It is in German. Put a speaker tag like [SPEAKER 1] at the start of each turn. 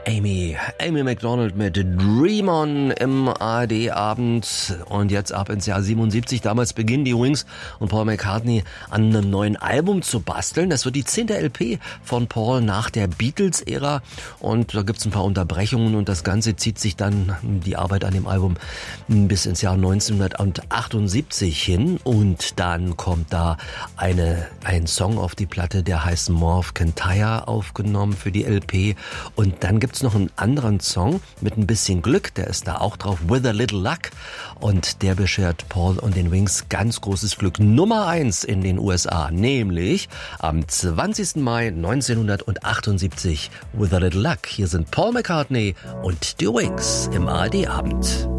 [SPEAKER 1] Amy Macdonald mit Dream On im ARD-Abend und jetzt ab ins Jahr 77. Damals beginnen die Wings und Paul McCartney an einem neuen Album zu basteln. Das wird die 10. LP von Paul nach der Beatles-Ära und da gibt's ein paar Unterbrechungen und das Ganze zieht sich dann, die Arbeit an dem Album, bis ins Jahr 1978 hin und dann kommt da ein Song auf die Platte, der heißt Morph Can Tire, aufgenommen für die LP und dann gibt's noch einen anderen Song mit ein bisschen Glück, der ist da auch drauf, With a Little Luck und der beschert Paul und den Wings ganz großes Glück. Nummer 1 in den USA, nämlich am 20. Mai 1978, With a Little Luck. Hier sind Paul McCartney und die Wings im ARD-Abend.